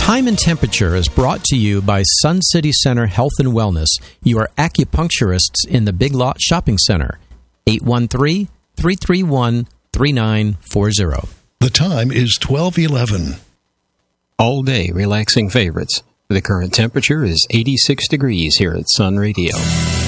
Time and Temperature is brought to you by Sun City Center Health and Wellness, your acupuncturists in the Big Lot Shopping Center. 813-331-3940. The time is 12:11. All day relaxing favorites. The current temperature is 86 degrees here at Sun Radio.